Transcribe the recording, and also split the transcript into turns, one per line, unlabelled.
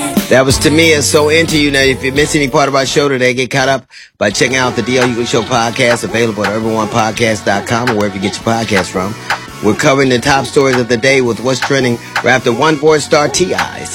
That was Tamia, So Into You. Now, if you miss any part of our show today, get caught up by checking out the DL Hughley Show podcast, available at urban1podcast.com or wherever you get your podcast from. We're covering the top stories of the day with what's trending right after One Boy Star T.I.